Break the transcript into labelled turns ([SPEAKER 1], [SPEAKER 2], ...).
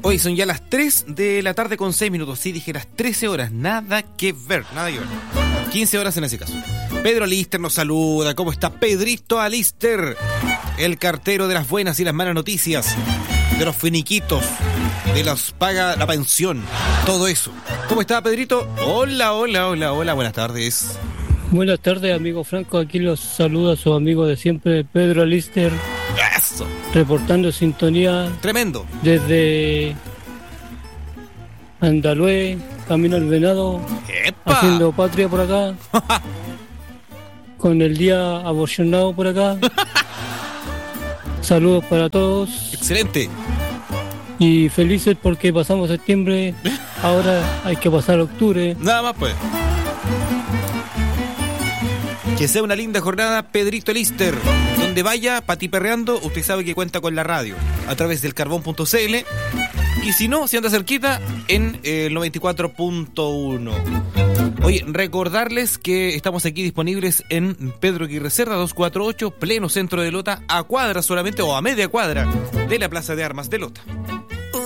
[SPEAKER 1] Hoy son ya las 3 de la tarde con 6 minutos. Sí, dije las 13 horas. Nada que ver, nada que ver. 15 horas en ese caso. Pedro Alister nos saluda. ¿Cómo está Pedrito Alister? El cartero de las buenas y las malas noticias. De los finiquitos. De los paga la pensión. Todo eso. ¿Cómo está Pedrito? Hola. Buenas tardes.
[SPEAKER 2] Buenas tardes, amigo Franco. Aquí los saluda su amigo de siempre, Pedro Alister.
[SPEAKER 1] Eso.
[SPEAKER 2] Reportando sintonía.
[SPEAKER 1] Tremendo.
[SPEAKER 2] Desde Andalue, camino al Venado.
[SPEAKER 1] ¡Epa!
[SPEAKER 2] Haciendo patria por acá. Con el día aborcionado por acá. Saludos para todos.
[SPEAKER 1] Excelente.
[SPEAKER 2] Y felices porque pasamos septiembre. Ahora hay que pasar octubre.
[SPEAKER 1] Nada más pues. Que sea una linda jornada, Pedrito Alister. Donde vaya, patiperreando, usted sabe que cuenta con la radio. A través del carbón.cl. Y si no, si anda cerquita, en el 94.1. Oye, recordarles que estamos aquí disponibles en Pedro Aguirre Cerda 248, pleno centro de Lota, a cuadra solamente, o a media cuadra, de la Plaza de Armas de Lota.